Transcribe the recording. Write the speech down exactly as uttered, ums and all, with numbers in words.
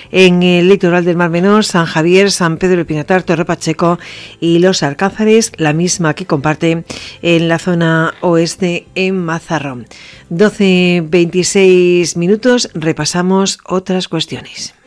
en el litoral del Mar Menor, San Javier, San Pedro del Pinatar, Torre Pacheco y Los Alcázares, la misma que comparte en la zona oeste en Mazarrón. doce veintiséis minutos, repasamos otras cuestiones.